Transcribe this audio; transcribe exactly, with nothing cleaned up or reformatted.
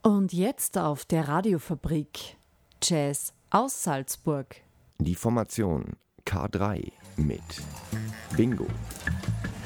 Und jetzt auf der Radiofabrik Jazz aus Salzburg. Die Formation K drei mit Bingo.